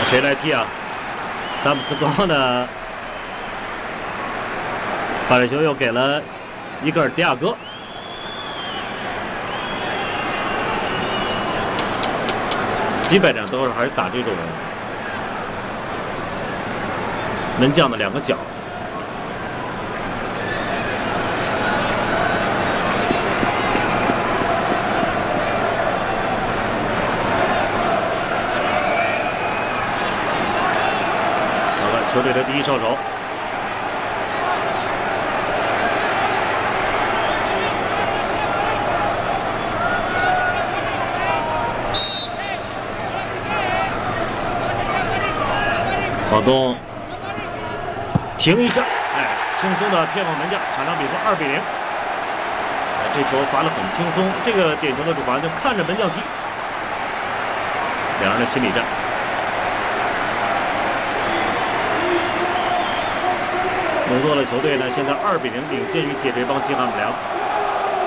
谁来踢啊？丹姆斯高呢？把这球又给了伊戈尔迪亚哥。基本上都是还是打这种门将的2个角。好了，球队的第一射手。广东停一下，轻松的骗过门将，场上比分2比0。这球罚得很轻松，这个点球的主罚就看着门将踢，两人的心理战。努诺的球队呢，现在2比0领先于铁锤帮西汉姆联。